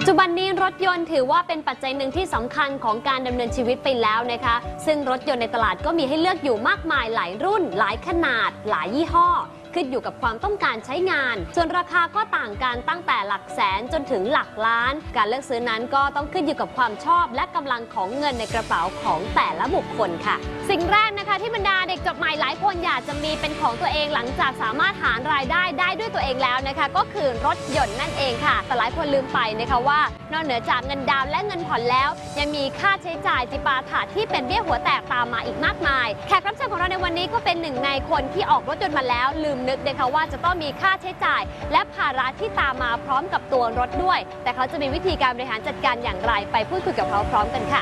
จุบันนี้รถยนต์ถือว่าเป็นปัจจัยหนึ่งที่สำคัญของการดำเนินชีวิตไปแล้วนะคะซึ่งรถยนต์ในตลาดก็มีให้เลือกอยู่มากมายหลายรุ่นหลายขนาดหลายยี่ห้อขึ้นอยู่กับความต้องการใช้งานส่วนราคาก็ต่างกันตั้งแต่หลักแสนจนถึงหลักล้านการเลือกซื้อนั้นก็ต้องขึ้นอยู่กับความชอบและกำลังของเงินในกระเป๋าของแต่ละบุคคลค่ะสิ่งแรกนะคะที่บรรดาเด็กจบใหม่หลายคนอยากจะมีเป็นของตัวเองหลังจากสามารถหารายได้ด้วยตัวเองแล้วนะคะก็คือรถยนต์นั่นเองค่ะแต่หลายคนลืมไปนะคะว่านอกเหนือจากเงินดาวน์และเงินผ่อนแล้วยังมีค่าใช้จ่ายจิปาถะที่เป็นเบี้ยหัวแตกตามมาอีกมากมายแขกรับเชิญของเราในวันนี้ก็เป็นหนึ่งในคนที่ออกรถยนต์มาแล้วลืมนึกนะคะว่าจะต้องมีค่าใช้จ่ายและภาระที่ตามมาพร้อมกับตัวรถด้วยแต่เขาจะมีวิธีการบริหารจัดการอย่างไรไปพูดคุยกับเขาพร้อมกันค่ะ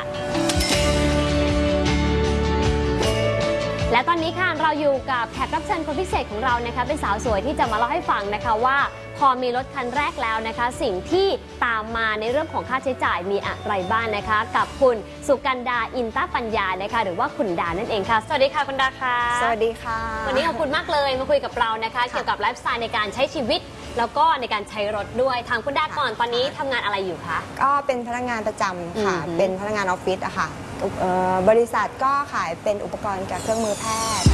และตอนนี้ค่ะเราอยู่กับแขกรับเชิญคนพิเศษของเรานะคะเป็นสาวสวยที่จะมาเล่าให้ฟังนะคะว่าพอมีรถคันแรกแล้วนะคะสิ่งที่ตามมาในเรื่องของค่าใช้จ่ายมีอะไรบ้างนะคะกับคุณสุกันดาอินตปัญญานะคะหรือว่าคุณดานั่นเองค่ะสวัสดีค่ะคุณดาค่ะสวัสดีค่ะวันนี้ขอบคุณมากเลยมาคุยกับเรานะคะเกี่ยวกับไลฟ์สไตล์ในการใช้ชีวิตแล้วก็ในการใช้รถด้วยทางคุณดาก่อนตอนนี้ทำงานอะไรอยู่คะก็เป็นพนักงานประจำค่ะเป็นพนักงานออฟฟิศอะค่ะบริษัทก็ขายเป็นอุปกรณ์กับเครื่องมือแพทย์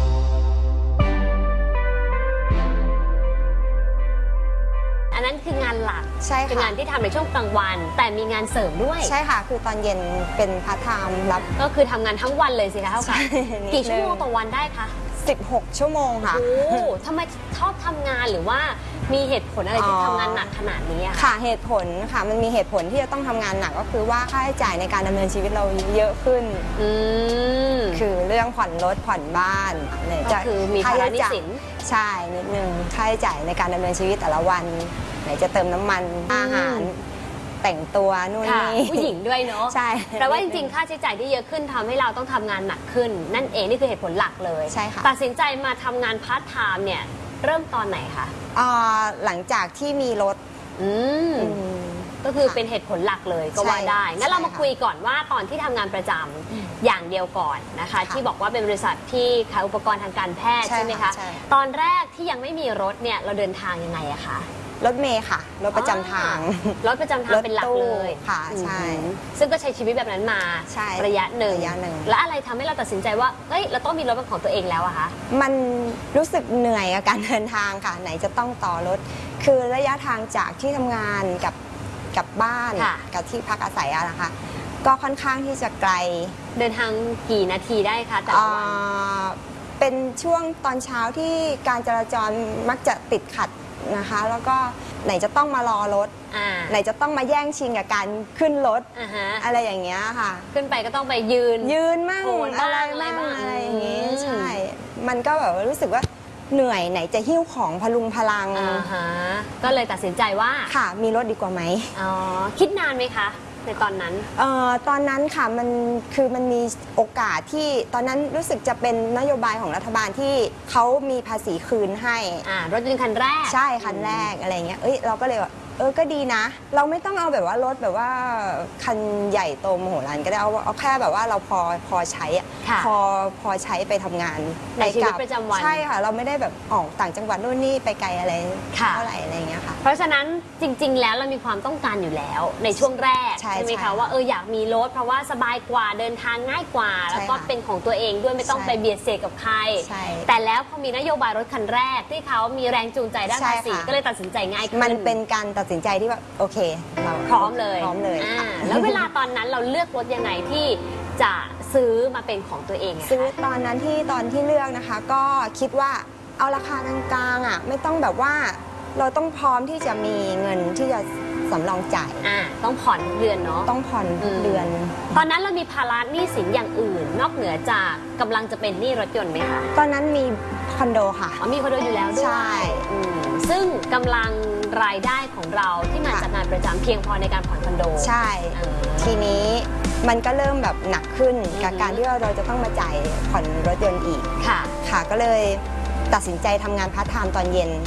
อันนั้นคืองานหลักใช่ค่ะเป็นงานที่ทำในช่วงกลางวันแต่มีงานเสริมด้วยใช่ค่ะคือตอนเย็นเป็นพาร์ทไทม์รับก็คือทำงานทั้งวันเลยสิคะเท่ากับกี่ชั่วโมงต่อวันได้คะ 16 ชั่วโมงค่ะโอ้ทำไมชอบทำงานหรือว่ามีเหตุผลอะไรที่ทำงานหนักขนาดนี้ค่ะเหตุผลค่ะมันมีเหตุผลที่จะต้องทำงานหนักก็คือว่าค่าใช้จ่ายในการดำเนินชีวิตเราเยอะขึ้นคือเรื่องผ่อนรถผ่อนบ้านเนี่ยก็คือมีภาระหนี้สินใช่นิดนึงค่าใช้จ่ายในการดำเนินชีวิตแต่ละวันไหนจะเติมน้ำมันอาหารแต่งตัวนู่นนี่ผู้หญิงด้วยเนาะใช่แต่ว่าจริงๆค่าใช้จ่ายที่เยอะขึ้นทำให้เราต้องทำงานหนักขึ้นนั่นเองนี่คือเหตุผลหลักเลยใช่ค่ะตัดสินใจมาทำงานพาร์ทไทม์เนี่ยเริ่มตอนไหนคะหลังจากที่มีรถก็คือเป็นเหตุผลหลักเลยก็ว่าได้งั้นเรามาคุยก่อนว่าตอนที่ทำงานประจำอย่างเดียวก่อนนะคะที่บอกว่าเป็นบริษัทที่ขายอุปกรณ์ทางการแพทย์ใช่ไหมคะตอนแรกที่ยังไม่มีรถเนี่ยเราเดินทางยังไงอะคะรถเมล์ค่ะรถประจำทางรถประจำทางเป็นหลักเลยค่ะใช่ซึ่งก็ใช้ชีวิตแบบนั้นมาระยะหนึ่งและอะไรทำให้เราตัดสินใจว่าเฮ้ยเราต้องมีรถเป็นของตัวเองแล้วอะคะมันรู้สึกเหนื่อยกับการเดินทางค่ะไหนจะต้องต่อรถคือระยะทางจากที่ทำงานกับบ้านกับที่พักอาศัยอะนะคะก็ค่อนข้างที่จะไกลเดินทางกี่นาทีได้คะแต่ละวันเป็นช่วงตอนเช้าที่การจราจรมักจะติดขัดนะคะแล้วก็ไหนจะต้องมารอรถไหนจะต้องมาแย่งชิงกับการขึ้นรถอะไรอย่างเงี้ยค่ะขึ้นไปก็ต้องไปยืนมั่งอะไรมั่งอะไรอย่างงี้ใช่มันก็แบบรู้สึกว่าเหนื่อยไหนจะหิ้วของพลุงพลังก็เลยตัดสินใจว่าค่ะมีรถดีกว่าไหมคิดนานไหมคะในตอนนั้นตอนนั้นค่ะมันมีโอกาสที่ตอนนั้นรู้สึกจะเป็นนโยบายของรัฐบาลที่เขามีภาษีคืนให้รถยนต์คันแรกใช่คันแรกอะไรเงี้ยเราก็เลยว่าก็ดีนะเราไม่ต้องเอาแบบว่ารถแบบว่าคันใหญ่โตมโหฬารก็ได้เอาแค่แบบว่าเราพอใช้พอใช้ไปทำงานในชีวิตประจำวันใช่ค่ะเราไม่ได้แบบออกต่างจังหวัดนู่นนี่ไปไกลอะไรเท่าไหร่อะไรเงี้ยค่ะเพราะฉะนั้นจริงๆแล้วเรามีความต้องการอยู่แล้วในช่วงแรกใช่ไหมคะว่าอยากมีรถเพราะว่าสบายกว่าเดินทางง่ายกว่าแล้วก็เป็นของตัวเองด้วยไม่ต้องไปเบียดเสียดกับใครแต่แล้วพอมีนโยบายรถคันแรกที่เขามีแรงจูงใจด้านภาษีก็เลยตัดสินใจง่ายขึ้นมันเป็นการตัดสินใจที่ว่าโอเคเราพร้อมเลยแล้วเวลาตอนนั้นเราเลือกรถยังไงที่จะซื้อมาเป็นของตัวเองซื้อตอนนั้นตอนที่เลือกนะคะก็คิดว่าเอาราคากลางๆไม่ต้องแบบว่าเราต้องพร้อมที่จะมีเงินที่จะสำรองจ่ายต้องผ่อนเดือนเนาะต้องผ่อนเดือนตอนนั้นเรามีภาระหนี้สินอย่างอื่นนอกเหนือจากกำลังจะเป็นหนี้รถยนต์ไหมคะตอนนั้นมีคอนโดค่ะมีคอนโดอยู่แล้วด้วยใช่ซึ่งกำลังรายได้ของเราที่มาจากงานประจำเพียงพอในการผ่อนคอนโดใช่ทีนี้มันก็เริ่มแบบหนักขึ้นกับการที่เราจะต้องมาจ่ายผ่อนรถยนต์อีกค่ะก็เลยตัดสินใจทำงานพาร์ทไทม์ตอนเย็น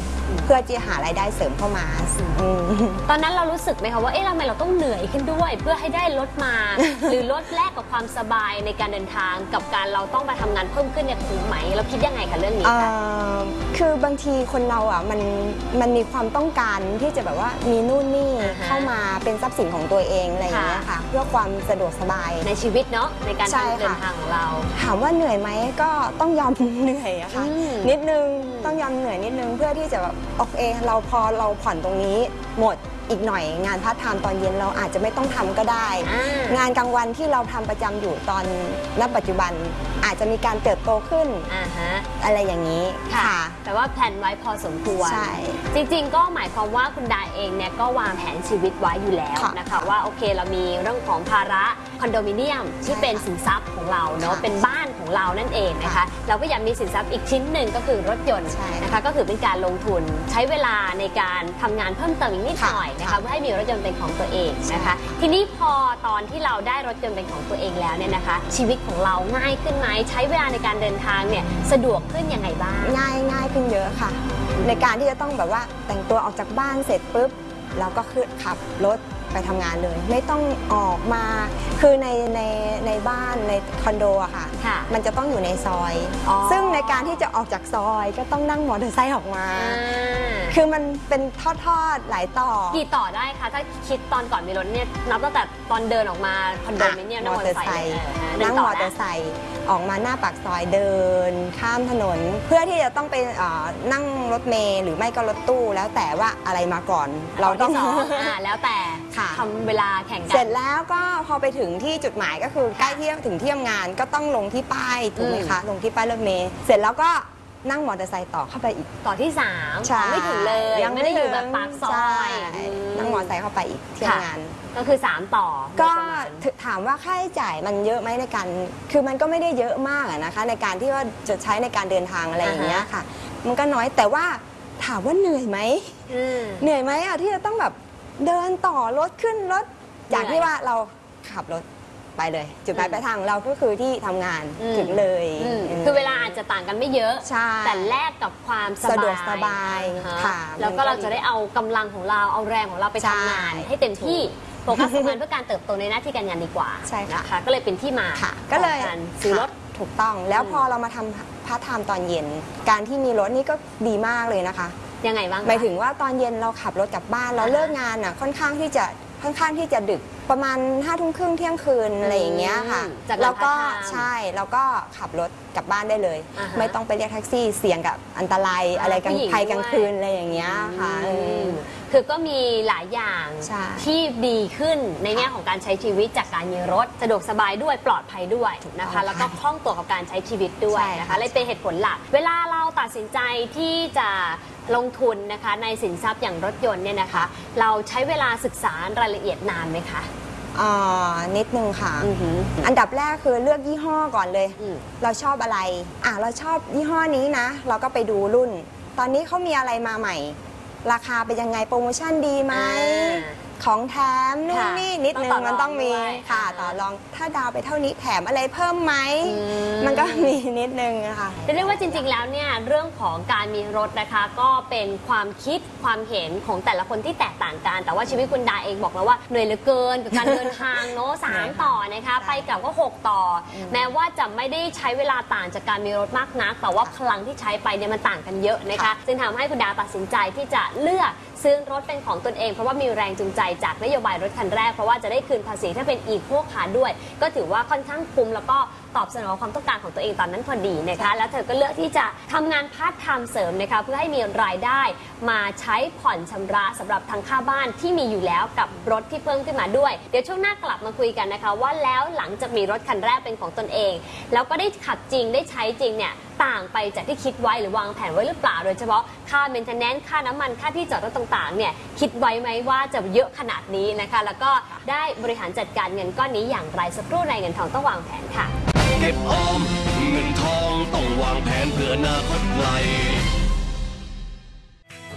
พื่อที่จะหารายได้เสริมเข้ามาตอนนั้นเรารู้สึกไหมคะว่าทำไมเราต้องเหนื่อยขึ้นด้วยเพื่อให้ได้ลดมา หรือลดแลกกับความสบายในการเดินทางกับการเราต้องมาทำงานเพิ่มขึ้นเนี่ยคุ้มไหมเราคิดยังไงคะเรื่องนี้คะคือบางทีคนเราอ่ะมันมีความต้องการที่จะแบบว่ามีนู่นนี่เข้ามาเป็นทรัพย์สินของตัวเองอะไรอย่างเงี้ยค่ะเพื่อความสะดวกสบายในชีวิตเนาะในการเดินทางของเราถามว่าเหนื่อยไหมก็ต้องยอมเหนื่อยอะค่ะนิดนึงต้องยอมเหนื่อยนิดนึงเพื่อที่จะแบบโอเคเราพอเราผ่อนตรงนี้หมดอีกหน่อยงานพาร์ทไทม์ตอนเย็นเราอาจจะไม่ต้องทำก็ได้งานกลางวันที่เราทำประจำอยู่ตอนณปัจจุบันอาจจะมีการเติบโตขึ้นอะไรอย่างนี้ค่ะแต่ว่าแผนไว้พอสมควรจริงๆก็หมายความว่าคุณดาเองเนี่ยก็วางแผนชีวิตไว้อยู่แล้วนะคะว่าโอเคเรามีเรื่องของภาระคอนโดมิเนียมที่เป็นสินทรัพย์ของเราเนาะเป็นบ้านของเรานั่นเองนะคะเราก็ยังมีสินทรัพย์อีกชิ้นหนึ่งก็คือรถยนต์นะคะก็คือเป็นการลงทุนใช้เวลาในการทำงานเพิ่มเติมอีกนิดหน่อยนะคะเพื่อให้มีรถยนต์เป็นของตัวเองนะคะทีนี้พอตอนที่เราได้รถยนต์เป็นของตัวเองแล้วเนี่ยนะคะชีวิตของเราง่ายขึ้นไหมใช้เวลาในการเดินทางเนี่ยสะดวกขึ้นยังไงบ้างง่ายขึ้นเยอะค่ะในการที่จะต้องแบบว่าแต่งตัวออกจากบ้านเสร็จปุ๊บเราก็คือขับรถไปทำงานเลยไม่ต้องออกมาคือในบ้านในคอนโดอะค่ะมันจะต้องอยู่ในซอยซึ่งในการที่จะออกจากซอยก็ต้องนั่งมอเตอร์ไซค์ออกมาคือมันเป็นทอดหลายต่อกี่ต่อได้คะถ้าคิดตอนก่อนมีรถเนี่ยนับตั้งแต่ตอนเดินออกมาคอนโดมิเนียมนั่งมอเตอร์ไซค์นั่งมอเตอร์ไซค์ออกมาหน้าปากซอยเดินข้ามถนนเพื่อที่จะต้องไปนั่งรถเมล์หรือไม่ก็รถตู้แล้วแต่ว่าอะไรมาก่อนเราต้องแล้วแต่ทำเวลาแข่งกันเสร็จแล้วก็พอไปถึงที่จุดหมายก็คือใกล้ที่ถึงที่ทำงานก็ต้องลงที่ป้ายถูกไหมคะลงที่ป้ายรถเมล์เสร็จแล้วก็นั่งมอเตอร์ไซค์ต่อเข้าไปอีกต่อที่3ไม่ถึงเลยยังไม่ได้อยู่แบบปากซอยนั่งมอเตอร์ไซค์เข้าไปอีกที่ทำงานก็คือ3ต่อก็ถามว่าค่าใช้จ่ายมันเยอะไหมในการคือมันก็ไม่ได้เยอะมากนะคะในการที่ว่าจะใช้ในการเดินทางอะไรอย่างเงี้ยค่ะมันก็น้อยแต่ว่าถามว่าเหนื่อยไหมเหนื่อยไหมอะที่จะต้องแบบเดินต่อรถขึ้นรถจากที่ว่าเราขับรถไปเลยจุดหมายปลายทางเราก็คือที่ทำงานถึงเลยคือเวลาอาจจะต่างกันไม่เยอะแต่แลกกับความสะดวกสบายค่ะแล้วก็เราจะได้เอากำลังของเราเอาแรงของเราไปทำงานให้เต็มที่โฟกัสทำงานเพื่อการเติบโตในหน้าที่การงานดีกว่าใช่ค่ะก็เลยเป็นที่มาก็เลยการซื้อรถถูกต้องแล้วพอเรามาทำพาร์ทไทม์ตอนเย็นการที่มีรถนี่ก็ดีมากเลยนะคะยังไงบ้างหมายถึงว่าตอนเย็นเราขับรถกลับบ้านเราเลิกงานอ่ะค่อนข้างที่จะดึกประมาณ5:30เที่ยงคืนอะไรอย่างเงี้ยค่ะแล้วก็ใช่แล้วก็ขับรถกลับบ้านได้เลยไม่ต้องไปเรียกแท็กซี่เสี่ยงกับอันตรายอะไรกลางภัยกลางคืนอะไรอย่างเงี้ยค่ะคือก็มีหลายอย่างที่ดีขึ้นในแง่ของการใช้ชีวิตจากการมีรถสะดวกสบายด้วยปลอดภัยด้วยนะคะแล้วก็คล่องตัวกับการใช้ชีวิตด้วยนะคะเลยเป็นเหตุผลหลักเวลาเราตัดสินใจที่จะลงทุนนะคะในสินทรัพย์อย่างรถยนต์เนี่ยนะคะเราใช้เวลาศึกษารายละเอียดนานไหมคะนิดนึงค่ะอันดับแรกคือเลือกยี่ห้อก่อนเลยเราชอบอะไรเราชอบยี่ห้อนี้นะเราก็ไปดูรุ่นตอนนี้เขามีอะไรมาใหม่ราคาเป็นยังไงโปรโมชั่นดีไหมของแถมนู่นนี่นิดนึงมันต้องมีค่ะต่อรองถ้าดาวไปเท่านี้แถมอะไรเพิ่มไหมมันก็มีนิดนึงค่ะเรียกว่าจริงๆแล้วเนี่ยเรื่องของการมีรถนะคะก็เป็นความคิดความเห็นของแต่ละคนที่แตกต่างกันแต่ว่าชีวิตคุณดาเองบอกแล้วว่าเหนื่อยเหลือเกินกับการเดินทางเนาะ3 ต่อนะคะไปกลับก็6 ต่อแม้ว่าจะไม่ได้ใช้เวลาต่างจากการมีรถมากนักแต่ว่าพลังที่ใช้ไปเนี่ยมันต่างกันเยอะนะคะจึงทำให้คุณดาตัดสินใจที่จะเลือกซื้อรถเป็นของตนเองเพราะว่ามีแรงจูงใจจากนโยบายรถคันแรกเพราะว่าจะได้คืนภาษีถ้าเป็นอีโคคาร์ด้วยก็ถือว่าค่อนข้างคุ้มแล้วก็ตอบสนองความต้องการของตัวเองตอนนั้นพอดีนะคะแล้วเธอก็เลือกที่จะทำงานพาร์ทไทม์เสริมนะคะเพื่อให้มีรายได้มาใช้ผ่อนชำระสำหรับทางค่าบ้านที่มีอยู่แล้วกับรถที่เพิ่มขึ้นมาด้วยเดี๋ยวช่วงหน้ากลับมาคุยกันนะคะว่าแล้วหลังจากมีรถคันแรกเป็นของตนเองแล้วก็ได้ขับจริงได้ใช้จริงเนี่ยต่างไปจากที่คิดไว้หรือวางแผนไว้หรือเปล่าโดยเฉพาะค่าเมนเทนแนนซ์ค่าน้ำมันค่าที่จอดรถต่างๆเนี่ยคิดไว้ไหมว่าจะเยอะขนาดนี้นะคะแล้วก็ได้บริหารจัดการเงินก้อนนี้อย่างไรสักครู่ในเงินทองต้องวางแผนค่ะเก็บออมเงินทองต้องวางแผนเพื่ออนาคตไกล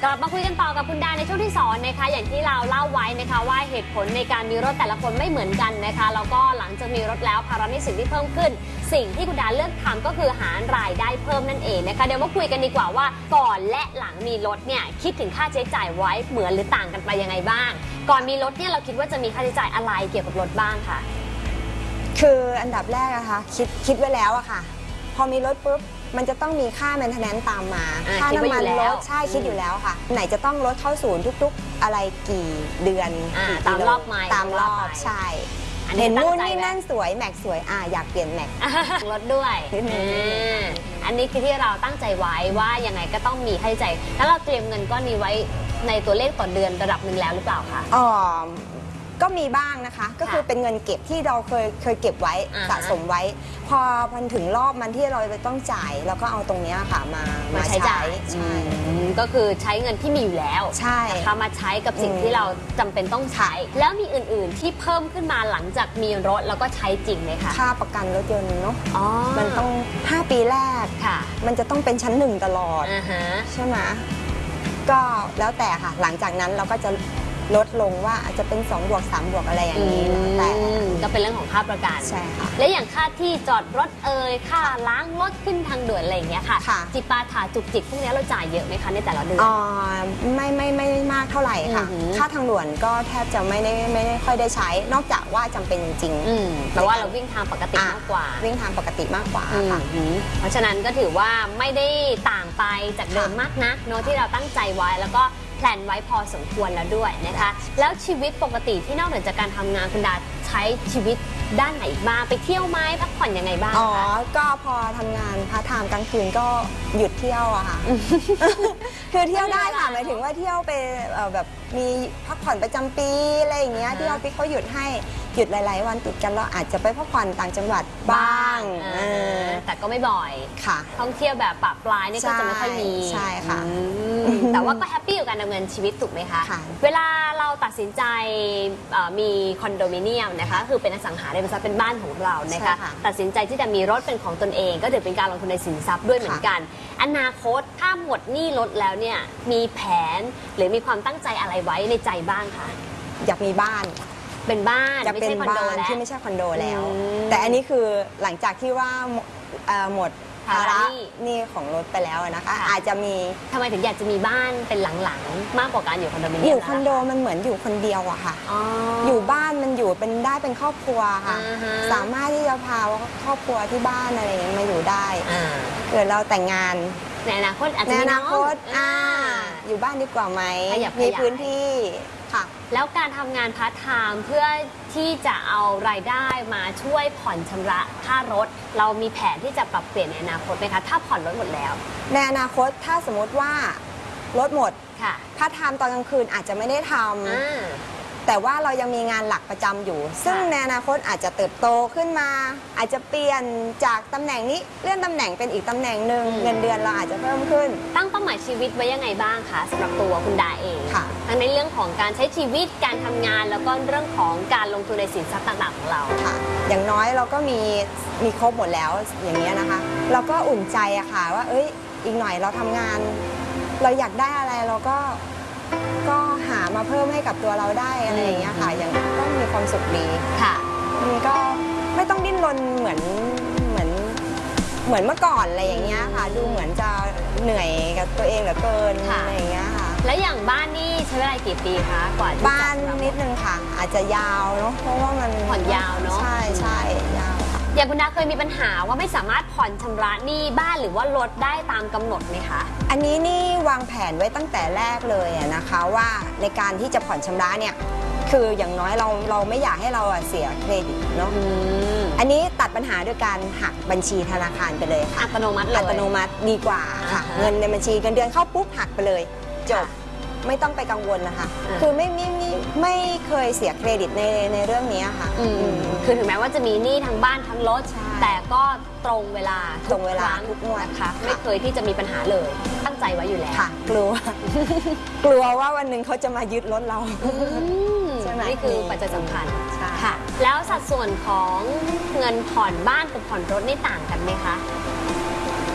กลับมาคุยกันต่อกับคุณดาในช่วงที่2นะคะอย่างที่เราเล่าไว้นะคะว่าเหตุผลในการมีรถแต่ละคนไม่เหมือนกันนะคะแล้วก็หลังจากมีรถแล้วภาระหนี้สินที่เพิ่มขึ้นสิ่งที่คุณดาเลือกทำก็คือหารายได้เพิ่มนั่นเองนะคะเดี๋ยวมาคุยกันดีกว่าว่าก่อนและหลังมีรถเนี่ยคิดถึงค่าใช้จ่ายไว้เหมือนหรือต่างกันไปยังไงบ้างก่อนมีรถเนี่ยเราคิดว่าจะมีค่าใช้จ่ายอะไรเกี่ยวกับรถบ้างคะคืออันดับแรกอะค่ะคิดไว้แล้วอะค่ะพอมีรถปุ๊บมันจะต้องมีค่าแมนเทนแนนซ์ตามมาค่าน้ำมันรถใช่คิดอยู่แล้วค่ะไหนจะต้องรถเข้าศูนย์ทุกๆอะไรกี่เดือนตามรอบไมล์ตามรอบใช่เห็นนู่นนี่นั่นสวยแม็กสวยอยากเปลี่ยนแม็กรถด้วยอันนี้คือที่เราตั้งใจไว้ว่ายังไงก็ต้องมีค่าใช้จ่ายแล้วเราเตรียมเงินก้อนนี้ไว้ในตัวเลขต่อเดือนระดับหนึ่งแล้วหรือเปล่าคะก็มีบ้างนะคะก็คือเป็นเงินเก็บที่เราเคยเก็บไว้สะสมไว้พอมันถึงรอบมันที่เราจะต้องจ่ายเราก็เอาตรงนี้ค่ะมาใช้ใช่ก็คือใช้เงินที่มีอยู่แล้วใช่นะคะมาใช้กับสิ่งที่เราจำเป็นต้องใช้แล้วมีอื่นๆที่เพิ่มขึ้นมาหลังจากมีรถแล้วก็ใช้จริงไหมคะค่าประกันรถยนต์เนาะมันต้อง5 ปีแรกมันจะต้องเป็นชั้น1ตลอดใช่ไหมก็แล้วแต่ค่ะหลังจากนั้นเราก็จะลดลงว่าอาจจะเป็น2 บวก 3 บวกอะไรอย่างนี้แต่ก็เป็นเรื่องของค่าประกันใช่ค่ะและอย่างค่าที่จอดรถค่าล้างรถขึ้นทางด่วนอะไรอย่างเงี้ยค่ะจิปาถาจุกจิกพวกนี้เราจ่ายเยอะไหมคะในแต่ละเดือนไม่มากเท่าไหร่ค่ะค่าทางด่วนก็แทบจะไม่ได้ค่อยได้ใช้นอกจากว่าจำเป็นจริงๆแปลว่าเราวิ่งทางปกติมากกว่าวิ่งทางปกติมากกว่าค่ะเพราะฉะนั้นก็ถือว่าไม่ได้ต่างไปจากเดิมมากนักเนาะที่เราตั้งใจไว้แล้วก็แพลนไว้พอสมควรแล้วด้วยนะคะแล้วชีวิตปกติที่นอกเหนือจากการทำงานคุณดาใช้ชีวิตด้านไหนอีกบ้างไปเที่ยวไหมพักผ่อนยังไงบ้างก็พอทำงานพาร์ทไทม์กลางคืนก็หยุดเที่ยวอะค่ะคือเที่ยวได้ค่ะหมายถึงว่าเที่ยวไปแบบมีพักผ่อนประจำปีอะไรอย่างเงี้ยที่ออฟฟิศเขาหยุดให้หยุดหลายๆวันติดกันเราอาจจะไปพักผ่อนต่างจังหวัดบ้างแต่ก็ไม่บ่อยค่ะท่องเที่ยวแบบปะปลายนี่ก็จะไม่ค่อยมีใช่ค่ะแต่ว่าก็แฮปปี้กับการดำเนินชีวิตถูกไหมคะเวลาเราตัดสินใจมีคอนโดมิเนียมนะคะคือเป็นอสังหาริมทรัพย์เป็นบ้านของเรานะคะตัดสินใจที่จะมีรถเป็นของตนเองก็ถือเป็นการลงทุนในสินทรัพย์ด้วยเหมือนกันอนาคตถ้าหมดหนี้รถแล้วเนี่ยมีแผนหรือมีความตั้งใจอะไรไว้ในใจบ้างคะอยากมีบ้านเป็นบ้านจะเป็นบ้านที่ไม่ใช่คอนโดแล้วแต่อันนี้คือหลังจากที่ว่าหมดภาระหนี้ของรถไปแล้วนะคะอาจจะมีทำไมถึงอยากจะมีบ้านเป็นหลังๆมากกว่าการอยู่คอนโดมิเนียมอยู่คอนโดมันเหมือนอยู่คนเดียวอะค่ะอยู่บ้านมันอยู่เป็นได้เป็นครอบครัวค่ะสามารถที่จะพาครอบครัวที่บ้านอะไรอย่างเงี้ยมาอยู่ได้เกิดเราแต่งงานในอนาคตอาจจะมีน้องอยู่บ้านดีกว่าไหมมีพื้นที่แล้วการทำงานพาร์ทไทม์เพื่อที่จะเอารายได้มาช่วยผ่อนชำระค่ารถเรามีแผนที่จะปรับเปลี่ยนในอนาคตไหมคะถ้าผ่อนรถหมดแล้วในอนาคตถ้าสมมติว่ารถหมดพาร์ทไทม์ตอนกลางคืนอาจจะไม่ได้ทำแต่ว่าเรายังมีงานหลักประจำอยู่ซึ่งในอนาคตอาจจะเติบโตขึ้นมาอาจจะเปลี่ยนจากตำแหน่งนี้เลื่อนตำแหน่งเป็นอีกตำแหน่งหนึ่งเงินเดือนเราอาจจะเพิ่มขึ้นตั้งเป้าหมายชีวิตไว้ยังไงบ้างคะสำหรับตัวคุณดาเองค่ะทั้งในเรื่องของการใช้ชีวิตการทำงานแล้วก็เรื่องของการลงทุนในสินทรัพย์ต่างๆของเราค่ะอย่างน้อยเราก็มีครบหมดแล้วอย่างนี้นะคะเราก็อุ่นใจอะค่ะว่าอีกหน่อยเราทำงานเราอยากได้อะไรเราก็หามาเพิ่มให้กับตัวเราได้อะไรอย่างเงี้ยค่ะอย่างก็มีความสุขดีค่ะมันก็ไม่ต้องดิ้นรนเหมือนเมื่อก่อนอะไรอย่างเงี้ยค่ะดูเหมือนจะเหนื่อยกับตัวเองเหลือเกินอะไรอย่างเงี้ยค่ะแล้วอย่างบ้านนี่ใช้เวลากี่ปีคะกว่าบ้านนิดนึงค่ะอาจจะยาวเนาะเพราะว่ามันผ่อนยาวเนาะใช่ยาวอย่างคุณดาเคยมีปัญหาว่าไม่สามารถผ่อนชำระหนี้บ้านหรือว่ารถได้ตามกำหนดไหมคะอันนี้นี่วางแผนไว้ตั้งแต่แรกเลยนะคะว่าในการที่จะผ่อนชำระเนี่ยคืออย่างน้อยเราไม่อยากให้เราเสียเครดิตเนาะอันนี้ตัดปัญหาด้วยการหักบัญชีธนาคารไปเลยค่ะอัตโนมัติเลยอัตโนมัติดีกว่าค่ะเงินในบัญชีเงินเดือนเข้าปุ๊บหักไปเลยจบไม่ต้องไปกังวลนะคะคือไม่เคยเสียเครดิตในเรื่องนี้ค่ะคือถึงแม้ว่าจะมีหนี้ทั้งบ้านทั้งรถแต่ก็ตรงเวลาทุกงวดนะคะไม่เคยที่จะมีปัญหาเลยตั้งใจไว้อยู่แล้วค่ะกลัวว่าวันหนึ่งเขาจะมายึดรถเราใช่ไหมนี่คือปัจจัยสำคัญค่ะแล้วสัดส่วนของเงินผ่อนบ้านกับผ่อนรถนี่ต่างกันไหมคะ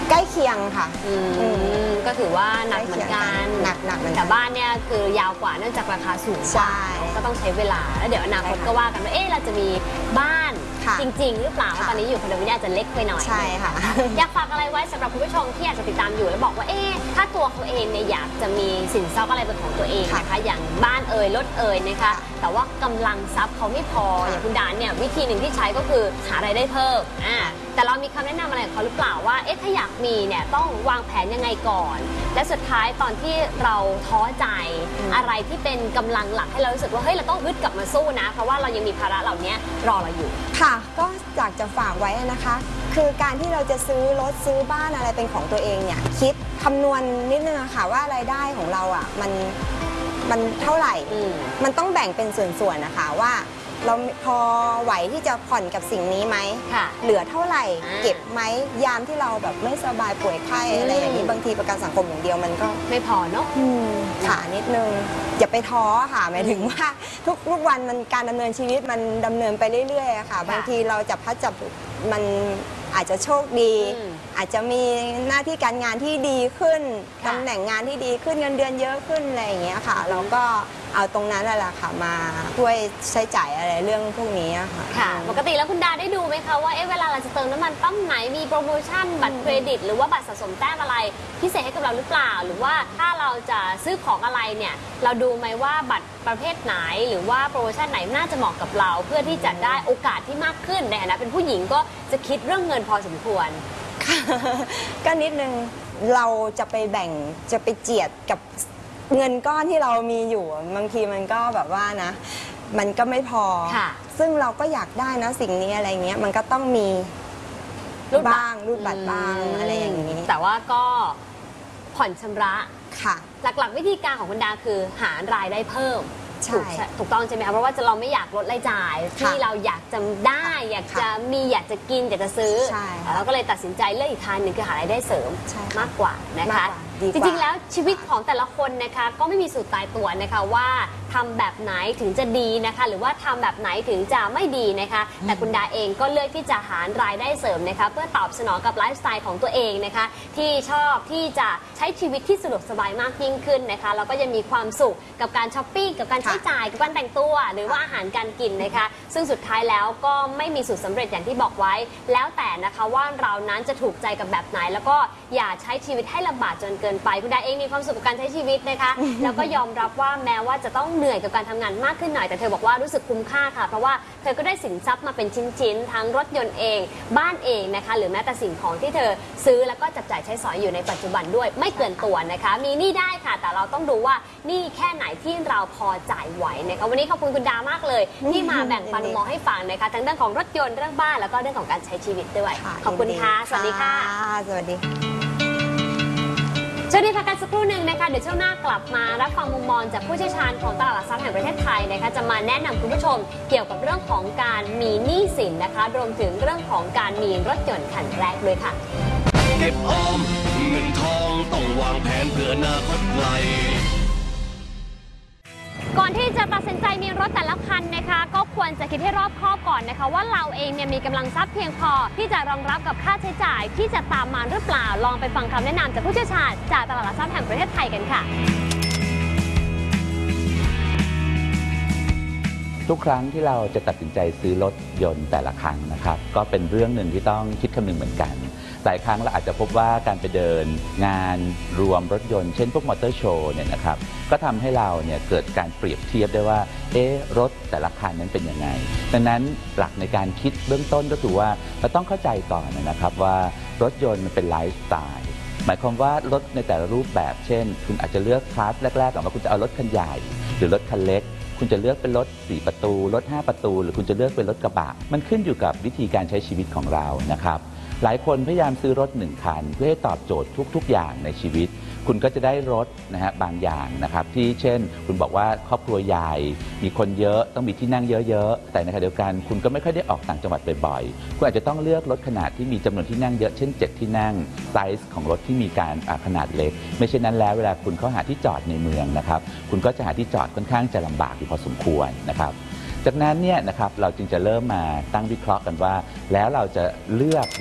ใกล้เคียงค่ะก็ถือว่าหนักเหมือนกันหนักเหมือนกันแต่บ้านเนี่ยคือยาวกว่าเนื่องจากราคาสูงกว่าก็ต้องใช้เวลาแล้วเดี๋ยวอนาคตก็ว่ากันว่าเราจะมีบ้านจริงๆหรือเปล่าตอนนี้อยู่คอนโดมิเนียมจะเล็กไปหน่อยใช่ค่ะอยากฝากอะไรไว้สำหรับคุณผู้ชมที่อยากจะติดตามอยู่แล้วบอกว่าถ้าตัวเขาเองเนี่ยอยากจะมีสินทรัพย์อะไรเป็นของตัวเองนะคะอย่างบ้านรถนะคะแต่ว่ากำลังทรัพย์เขาไม่พออย่างคุณดานเนี่ยวิธีหนึ่งที่ใช้ก็คือหารายได้เพิ่มแต่เรามีคำแนะนำอะไรของเขาหรือเปล่าว่าถ้าอยากมีเนี่ยต้องวางแผนยังไงก่อนและสุดท้ายตอนที่เราท้อใจอะไรที่เป็นกำลังหลักให้เรารู้สึกว่าเราต้องฮึดกลับมาสู้นะเพราะว่าเรายังมีภาระเหล่านี้รอเราอยู่ค่ะก็อยากจะฝากไว้นะคะคือการที่เราจะซื้อรถซื้อบ้านอะไรเป็นของตัวเองเนี่ยคิดคำนวณนิดนึงค่ะว่ารายได้ของเรามันเท่าไหร่มันต้องแบ่งเป็นส่วนๆนะคะว่าเราพอไหวที่จะผ่อนกับสิ่งนี้ไหมเหลือเท่าไหร่เก็บไหมยามที่เราแบบไม่สบายป่วยไข้อะไรอย่างนี้บางทีประกันสังคมอย่างเดียวมันก็ไม่พอเนาะค่ะนิดนึงอย่าไปท้อค่ะหมายถึงว่าทุกวันมันการดำเนินชีวิตมันดำเนินไปเรื่อยๆค่ะบางทีเราจับพัดจับมันอาจจะโชคดีอาจจะมีหน้าที่การงานที่ดีขึ้นตำแหน่งงานที่ดีขึ้นเงินเดือนเยอะขึ้นอะไรอย่างเงี้ยค่ะเราก็เอาตรงนั้นแหละค่ะมาช่วยใช้จ่ายอะไรเรื่องพวกนี้ค่ะปกติแล้วคุณดาได้ดูไหมคะว่าเวลาเราจะเติมน้ำมันปั๊มไหนมีโปรโมชั่นบัตรเครดิตหรือว่าบัตรสะสมแต้มอะไรพิเศษให้กับเราหรือเปล่าหรือว่าถ้าเราจะซื้อของอะไรเนี่ยเราดูไหมว่าบัตรประเภทไหนหรือว่าโปรโมชั่นไหนน่าจะเหมาะกับเราเพื่อที่จะได้โอกาสที่มากขึ้นในฐานะเป็นผู้หญิงก็จะคิดเรื่องเงินพอสมควรก็นิดนึงเราจะไปแบ่งจะไปเจียดกับเงินก้อนที่เรามีอยู่บางทีมันก็แบบว่านะมันก็ไม่พอซึ่งเราก็อยากได้นะสิ่งนี้อะไรเงี้ยมันก็ต้องมีรูดบัตรบ้างอะไรอย่างนี้แต่ว่าก็ผ่อนชำระค่ะหลักๆวิธีการของคุณดาคือหารายได้เพิ่มถูกต้องใช่ไหมคะเพราะว่าเราไม่อยากลดรายจ่ายที่เราอยากจะได้อยากจะมีอยากจะกินอยากจะซื้อเราก็เลยตัดสินใจเลือกอีกทางหนึ่งคือหารายได้เสริมมากกว่านะคะจริงๆแล้วชีวิตของแต่ละคนนะคะก็ไม่มีสูตรตายตัวนะคะว่าทำแบบไหนถึงจะดีนะคะหรือว่าทำแบบไหนถึงจะไม่ดีนะคะแต่คุณดาเองก็เลือกที่จะหารายได้เสริมนะคะเพื่อตอบสนองกับไลฟ์สไตล์ของตัวเองนะคะที่ชอบที่จะใช้ชีวิตที่สะดวกสบายมากยิ่งขึ้นนะคะแล้วก็ยังมีความสุขกับการช้อปปิ้งกับการใช้จ่ายกับการแต่งตัวหรือว่าอาหารการกินนะคะซึ่งสุดท้ายแล้วก็ไม่มีสูตรสำเร็จอย่างที่บอกไว้แล้วแต่นะคะว่าเรานั้นจะถูกใจกับแบบไหนแล้วก็อย่าใช้ชีวิตให้ลำบากจนเกินไปคุณดาเองมีความสุขกับการใช้ชีวิตนะคะแล้วก็ยอมรับว่าแม้ว่าจะต้องเหนื่อยกับการทำงานมากขึ้นหน่อยแต่เธอบอกว่ารู้สึกคุ้มค่าค่ะเพราะว่าเธอก็ได้สินทรัพย์มาเป็นชิ้นๆทั้งรถยนต์เองบ้านเองนะคะหรือแม้แต่สิ่งของที่เธอซื้อแล้วก็จับจ่ายใช้สอยอยู่ในปัจจุบันด้วยไม่เกินตัวนะคะมีหนี้ได้ค่ะแต่เราต้องดูว่าหนี้แค่ไหนที่เราพอจ่ายไหวนะคะวันนี้ขอบคุณคุณดามากเลยที่มาแบ่งปันมุมมองให้ฟังนะคะทั้งเรื่องของรถยนต์เรื่องบ้านแล้วก็เรื่องของการใช้ชีวิตด้วยขอบคุณค่ะสวัสดีค่ะสวัสดีช่วงนี้พักกันสักครู่หนึ่งนะคะเดี๋ยวช่วงหน้ากลับมารับฟังมุมมองจากผู้เชี่ยวชาญของตลาดหลักทรัพย์แห่งประเทศไทยนะคะจะมาแนะนำคุณผู้ชมเกี่ยวกับเรื่องของการมีหนี้สินนะคะรวมถึงเรื่องของการมีรถยนต์คันแรกด้วยค่ะเก็บออมเงินทองต้องวางแผนเพื่ออนาคตไกลก่อนที่จะตัดสินใจมีรถแต่ละคันนะคะก็ควรจะคิดให้รอบคอบก่อนนะคะว่าเราเองเนี่ยมีกำลังทรัพย์เพียงพอที่จะรองรับกับค่าใช้จ่ายที่จะตามมาหรือเปล่าลองไปฟังคำแนะนำจากผู้เชี่ยวชาญจากตลาดหลักทรัพย์แห่งประเทศไทยกันค่ะทุกครั้งที่เราจะตัดสินใจซื้อรถยนต์แต่ละครั้งนะครับก็เป็นเรื่องหนึ่งที่ต้องคิดคำนึงเหมือนกันหลายครั้งเราอาจจะพบว่าการไปเดินงานรวมรถยนต์เช่นพวกมอเตอร์โชว์เนี่ยนะครับก็ทำให้เราเนี่ยเกิดการเปรียบเทียบได้ว่ารถแต่ละคันนั้นเป็นยังไงดังนั้นหลักในการคิดเบื้องต้นก็คือว่าเราต้องเข้าใจก่อนนะครับว่ารถยนต์มันเป็นไลฟ์สไตล์หมายความว่ารถในแต่ละรูปแบบเช่นคุณอาจจะเลือกคลาสแรกๆก่อนว่าคุณจะเอารถคันใหญ่หรือรถคันเล็กคุณจะเลือกเป็นรถ4ประตูรถ5ประตูหรือคุณจะเลือกเป็นรถกระบะมันขึ้นอยู่กับวิธีการใช้ชีวิตของเรานะครับหลายคนพยายามซื้อรถ1คันเพื่อให้ตอบโจทย์ทุกๆอย่างในชีวิตคุณก็จะได้รถนะฮะบางอย่างนะครับที่เช่นคุณบอกว่าครอบครัวใหญ่มีคนเยอะต้องมีที่นั่งเยอะๆแต่ในขณะเดียวกันคุณก็ไม่ค่อยได้ออกต่างจังหวัดบ่อยๆคุณอาจจะต้องเลือกรถขนาดที่มีจำนวนที่นั่งเยอะเช่น7ที่นั่งไซส์ของรถที่มีการขนาดเล็กไม่เช่นนั้นแล้วเวลาคุณเข้าหาที่จอดในเมืองนะครับคุณก็จะหาที่จอดค่อนข้างจะลำบากอยู่พอสมควรนะครับจากนั้นเนี่ยนะครับเราจึงจะเริ่มมาตั้งวิเคราะห์กันว่าแล้วเราจะเลือกนะฮะ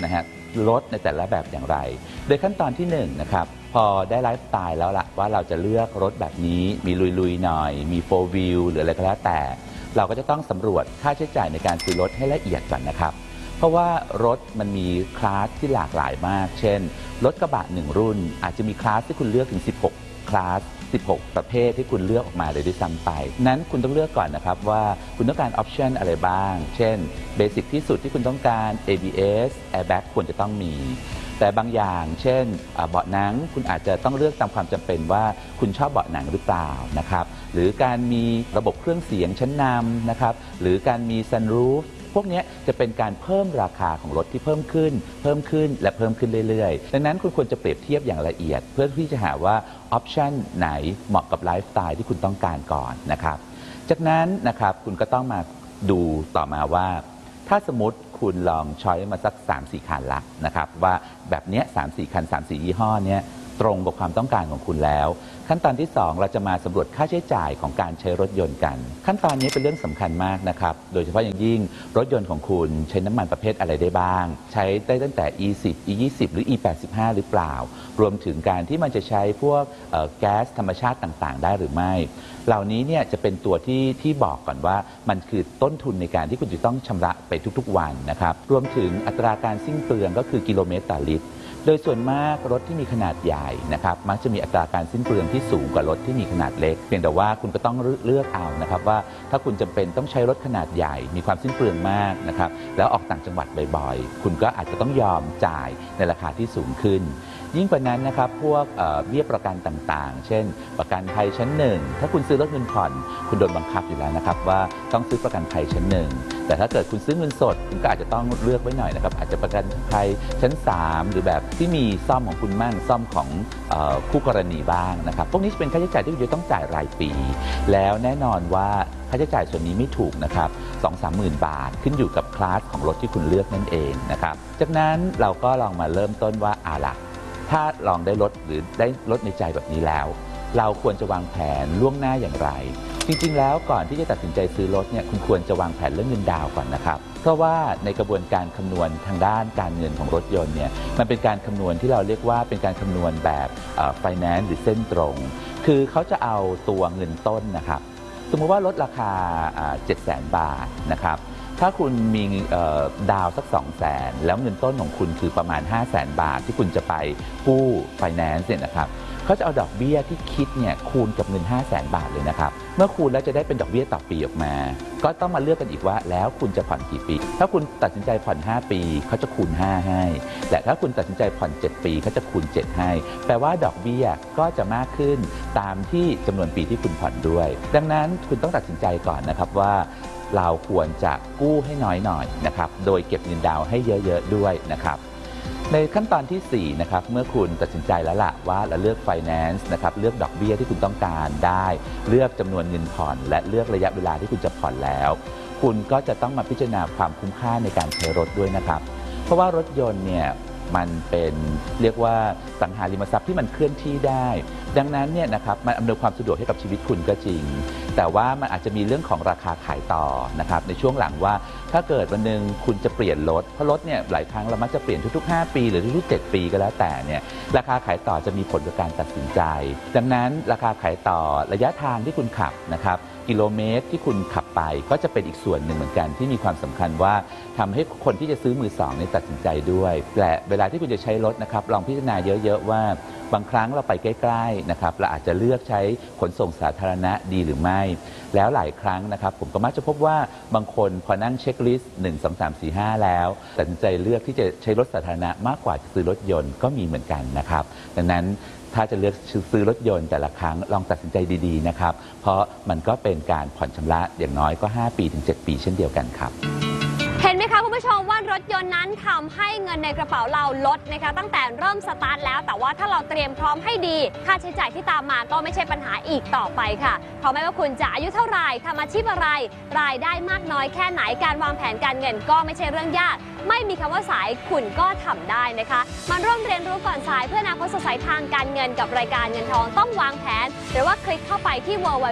รถในแต่ละแบบอย่างไร โดยขั้นตอนที่1นะครับพอได้ไลฟ์สไตล์แล้วล่ะว่าเราจะเลือกรถแบบนี้มีลุยๆหน่อยมี4 wheel หรืออะไรก็แล้วแต่เราก็จะต้องสำรวจค่าใช้จ่ายในการซื้อรถให้ละเอียดก่อนนะครับเพราะว่ารถมันมีคลาสที่หลากหลายมากเช่นรถกระบะ1รุ่นอาจจะมีคลาสที่คุณเลือกถึง16คลาส16ประเภทที่คุณเลือกออกมาเลยด้วยซ้ำไปนั้นคุณต้องเลือกก่อนนะครับว่าคุณต้องการออปชันอะไรบ้างเช่นเบสิกที่สุดที่คุณต้องการ ABS Airbag ควรจะต้องมีแต่บางอย่างเช่นเบาะหนังคุณอาจจะต้องเลือกตามความจำเป็นว่าคุณชอบเบาะหนังหรือเปล่านะครับหรือการมีระบบเครื่องเสียงชั้นนำนะครับหรือการมี sunroof พวกนี้จะเป็นการเพิ่มราคาของรถที่เพิ่มขึ้นและเพิ่มขึ้นเรื่อยๆดังนั้นคุณควรจะเปรียบเทียบอย่างละเอียดเพื่อที่จะหาว่าออปชันไหนเหมาะกับไลฟ์สไตล์ที่คุณต้องการก่อนนะครับจากนั้นนะครับคุณก็ต้องมาดูต่อมาว่าถ้าสมมติคุณลองช้อยมาสัก 3-4 คันละนะครับว่าแบบนี้ 3-4 คัน 3-4 ยี่ห้อนี้ตรงกับความต้องการของคุณแล้วขั้นตอนที่2เราจะมาสำรวจค่าใช้จ่ายของการใช้รถยนต์กันขั้นตอนนี้เป็นเรื่องสำคัญมากนะครับโดยเฉพาะอย่างยิ่งรถยนต์ของคุณใช้น้ำมันประเภทอะไรได้บ้างใช้ได้ตั้งแต่ E10 E20 หรือ E85 หรือเปล่ารวมถึงการที่มันจะใช้พวกแก๊สธรรมชาติต่างๆได้หรือไม่เหล่านี้เนี่ยจะเป็นตัวที่บอกก่อนว่ามันคือต้นทุนในการที่คุณจะต้องชำระไปทุกๆวันนะครับรวมถึงอัตราการสิ้นเปลืองก็คือกิโลเมตรต่อลิตรโดยส่วนมากรถที่มีขนาดใหญ่นะครับมักจะมีอัตราการสิ้นเปลืองที่สูงกว่ารถที่มีขนาดเล็กเพียงแต่ว่าคุณก็ต้องเลือกเอานะครับว่าถ้าคุณจำเป็นต้องใช้รถขนาดใหญ่มีความสิ้นเปลืองมากนะครับแล้วออกต่างจังหวัดบ่อยๆคุณก็อาจจะต้องยอมจ่ายในราคาที่สูงขึ้นยิ่งกว่านั้นนะครับพวกเบี้ยประกันต่างๆเช่นประกันภัยชั้น1ถ้าคุณซื้อรถเงินผ่อนคุณโดนบังคับอยู่แล้วนะครับว่าต้องซื้อประกันภัยชั้น1แต่ถ้าเกิดคุณซื้อเงินสดคุณก็อาจจะต้องเลือกไว้หน่อยนะครับอาจจะประกันภัยชั้น3หรือแบบที่มีซ่อมของคุณมั่งซ่อมของคู่กรณีบ้างนะครับพวกนี้จะเป็นค่าใช้จ่ายที่คุณจะต้องจ่ายรายปีแล้วแน่นอนว่าค่าใช้จ่ายส่วนนี้ไม่ถูกนะครับ 2-3 หมื่นบาทขึ้นอยู่กับคลาสของรถที่คุณเลือกนั่นเองนะครับจากนั้นเราก็ลองมาเริ่มต้นว่าล่ะถ้าลองได้รถหรือได้รถในใจแบบนี้แล้วเราควรจะวางแผนล่วงหน้าอย่างไรจริงๆแล้วก่อนที่จะตัดสินใจซื้อรถเนี่ยคุณควรจะวางแผนเรื่องเงินดาวก่อนนะครับเพราะว่าในกระบวนการคำนวณทางด้านการเงินของรถยนต์เนี่ยมันเป็นการคำนวณที่เราเรียกว่าเป็นการคำนวณแบบfinance หรือเส้นตรงคือเขาจะเอาตัวเงินต้นนะครับสมมติว่ารถราคา700,000 บาทนะครับถ้าคุณมีดาวสัก 200,000 แล้วเงินต้นของคุณคือประมาณ 500,000 บาทที่คุณจะไปกู้ไฟแนนซ์เนี่ยนะครับเขาจะเอาดอกเบี้ยที่คิดเนี่ยคูณกับเงิน 500,000 บาทเลยนะครับเมื่อคูณแล้วจะได้เป็นดอกเบี้ยต่อปีออกมาก็ต้องมาเลือกกันอีกว่าแล้วคุณจะผ่อนกี่ปีถ้าคุณตัดสินใจผ่อน5ปีเขาจะคูณ5ให้แต่ถ้าคุณตัดสินใจผ่อน7ปีเขาจะคูณ7ให้แปลว่าดอกเบี้ยก็จะมากขึ้นตามที่จำนวนปีที่คุณผ่อนด้วยดังนั้นคุณต้องตัดสินใจก่อนนะครับว่าเราควรจะกู้ให้น้อยหน่อยนะครับโดยเก็บเงินดาวน์ให้เยอะๆด้วยนะครับในขั้นตอนที่4นะครับเมื่อคุณตัดสินใจแล้วล่ะว่าเราเลือก Finance นะครับเลือกดอกเบี้ยที่คุณต้องการได้เลือกจำนวนเงินผ่อนและเลือกระยะเวลาที่คุณจะผ่อนแล้วคุณก็จะต้องมาพิจารณาความคุ้มค่าในการใช้รถด้วยนะครับเพราะว่ารถยนต์เนี่ยมันเป็นเรียกว่าสังหาริมทรัพย์ที่มันเคลื่อนที่ได้ดังนั้นเนี่ยนะครับมันอำนวยความสะดวกให้กับชีวิตคุณก็จริงแต่ว่ามันอาจจะมีเรื่องของราคาขายต่อนะครับในช่วงหลังว่าถ้าเกิดวันนึงคุณจะเปลี่ยนรถเพราะรถเนี่ยหลายครั้งเรามักจะเปลี่ยนทุกๆ5ปีหรือทุกๆ7ปีก็แล้วแต่เนี่ยราคาขายต่อจะมีผลกับการตัดสินใจดังนั้นราคาขายต่อระยะทางที่คุณขับนะครับกิโลเมตรที่คุณขับไปก็จะเป็นอีกส่วนหนึ่งเหมือนกันที่มีความสำคัญว่าทำให้คนที่จะซื้อมือสองนี่ตัดสินใจด้วยและเวลาที่คุณจะใช้รถนะครับลองพิจารณาเยอะๆว่าบางครั้งเราไปใกล้ๆนะครับเราอาจจะเลือกใช้ขนส่งสาธารณะดีหรือไม่แล้วหลายครั้งนะครับผมก็มักจะพบว่าบางคนพอนั่งเช็คลิสต์1 2 3 4 5แล้วตัดสินใจเลือกที่จะใช้รถสาธารณะมากกว่าจะซื้อรถยนต์ก็มีเหมือนกันนะครับดังนั้นถ้าจะเลือกซื้อรถยนต์แต่ละครั้งลองตัดสินใจดีๆนะครับเพราะมันก็เป็นการผ่อนชำระอย่างน้อยก็5 ปีถึง 7 ปีเช่นเดียวกันครับเห็นไหมคะคุณผู้ชมว่ารถยนต์นั้นทำให้เงินในกระเป๋าเราลดนะคะตั้งแต่เริ่มสตาร์ทแล้วแต่ว่าถ้าเราเตรียมพร้อมให้ดีค่าใช้จ่ายที่ตามมาก็ไม่ใช่ปัญหาอีกต่อไปค่ะเพราะไม่ว่าคุณจะอายุเท่าไหร่ทำอาชีพอะไรรายได้มากน้อยแค่ไหนการวางแผนการเงินก็ไม่ใช่เรื่องยากไม่มีคำว่าสายคุณก็ทำได้นะคะมาร่วมเรียนรู้ก่อนสายเพื่ออนาคตสดใสทางการเงินกับรายการเงินทองต้องวางแผนหรือว่าคลิกเข้าไปที่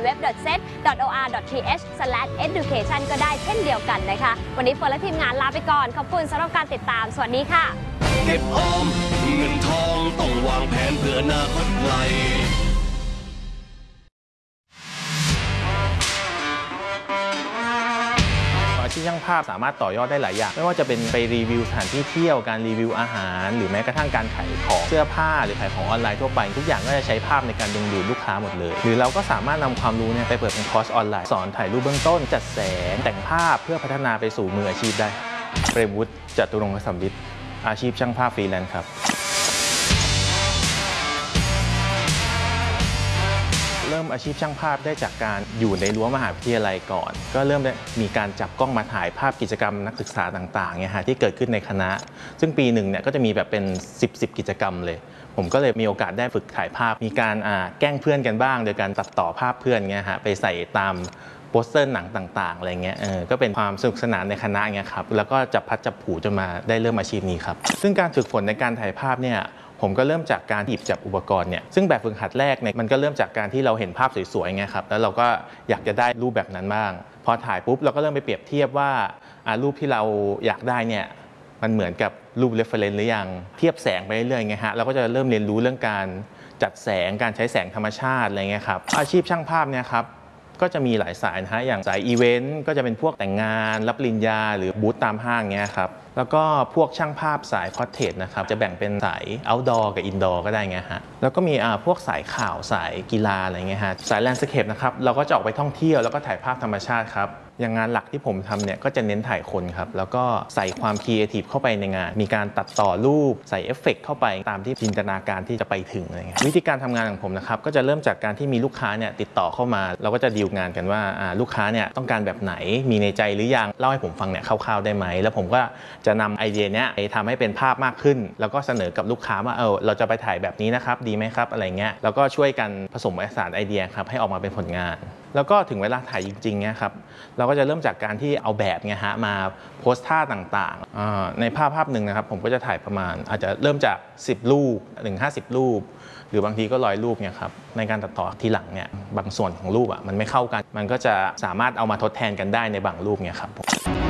www.set.or.th/education ก็ได้เช่นเดียวกันนะคะวันนี้เฟิร์นและทีมงานลาไปก่อนขอบคุณสำหรับการติดตามสวัสดีค่ะเก็บออมเงินทองต้องวางแผนเพื่ออนาคตไกลอาชีพช่างภาพสามารถต่อยอดได้หลายอย่างไม่ว่าจะเป็นไปรีวิวสถานที่เที่ยวการรีวิวอาหารหรือแม้กระทั่งการขายของเสื้อผ้าหรือขายของออนไลน์ทั่วไปทุกอย่างก็จะใช้ภาพในการดึงดูดลูกค้าหมดเลยหรือเราก็สามารถนำความรู้ไปเปิดเป็นคอร์สออนไลน์สอนถ่ายรูปเบื้องต้นจัดแสงแต่งภาพเพื่อพัฒนาไปสู่มืออาชีพได้เปรมวุฒิ จตุรงคสัมฤทธิ์อาชีพช่างภาพฟรีแลนซ์ครับเริ่มอาชีพช่างภาพได้จากการอยู่ในรั้วมหาวิทยาลัยก่อนก็เริ่มได้มีการจับกล้องมาถ่ายภาพกิจกรรมนักศึกษาต่างๆเนี่ยฮะที่เกิดขึ้นในคณะซึ่งปีหนึ่งเนี่ยก็จะมีแบบเป็น10กิจกรรมเลยผมก็เลยมีโอกาสได้ฝึกถ่ายภาพมีการแกล้งเพื่อนกันบ้างโดยการตัดต่อภาพเพื่อนเงี้ยฮะไปใส่ตามโปสเตอร์หนังต่างๆอะไรเงี้ยก็เป็นความสนุกสนานในคณะเงี้ยครับแล้วก็จับพัดจับผูจนมาได้เริ่มอาชีพนี้ครับซึ่งการฝึกฝนในการถ่ายภาพเนี่ยผมก็เริ่มจากการหยิบจับอุปกรณ์เนี่ยซึ่งแบบฝึกหัดแรกเนี่ยมันก็เริ่มจากการที่เราเห็นภาพสวยๆไงครับแล้วเราก็อยากจะได้รูปแบบนั้นบ้างพอถ่ายปุ๊บเราก็เริ่มไปเปรียบเทียบว่ารูปที่เราอยากได้เนี่ยมันเหมือนกับรูป reference หรือยังเทียบแสงไปเรื่อยๆไงฮะเราก็จะเริ่มเรียนรู้เรื่องการจัดแสงการใช้แสงธรรมชาติอะไรเงี้ยครับอาชีพช่างภาพเนี่ยครับก็จะมีหลายสายนะฮะอย่างสายอีเวนต์ก็จะเป็นพวกแต่งงานรับปริญญาหรือบูธตามห้างเงี้ยครับแล้วก็พวกช่างภาพสายพอร์เทรตนะครับจะแบ่งเป็นสาย outdoor กับ indoor ก็ได้ไงฮะแล้วก็มีพวกสายข่าวสายกีฬาอะไรเงี้ยฮะสายแลนด์สเคปนะครับเราก็จะออกไปท่องเที่ยวแล้วก็ถ่ายภาพธรรมชาติครับอย่างงานหลักที่ผมทำเนี่ยก็จะเน้นถ่ายคนครับแล้วก็ใส่ความครีเอทีฟเข้าไปในงานมีการตัดต่อรูปใส่เอฟเฟกต์เข้าไปตามที่จินตนาการที่จะไปถึงอะไรเงี้ยวิธีการทำงานของผมนะครับก็จะเริ่มจากการที่มีลูกค้าเนี่ยติดต่อเข้ามาเราก็จะดีลงานกันว่าลูกค้าเนี่ยต้องการแบบไหนมีในใจหรือยังเล่าให้ผมฟังเนี่ยคร่าวๆได้ไหมแล้วผมก็จะนำไอเดียเนี้ยไปทำให้เป็นภาพมากขึ้นแล้วก็เสนอกับลูกค้าว่าเราจะไปถ่ายแบบนี้นะครับดีไหมครับอะไรเงี้ยแล้วก็ช่วยกันผสมผสานไอเดียครับให้ออกมาเป็นผลงานแล้วก็ถึงเวลาถ่ายจริงๆเนี่ยครับเราก็จะเริ่มจากการที่เอาแบบเนี่ยฮะมาโพสท่าต่างๆในภาพหนึ่งนะครับผมก็จะถ่ายประมาณอาจจะเริ่มจาก10รูปถึง50รูปหรือบางทีก็100รูปเนี่ยครับในการตัดต่อทีหลังเนี่ยบางส่วนของรูปมันไม่เข้ากันมันก็จะสามารถเอามาทดแทนกันได้ในบางรูปเนี่ยครับ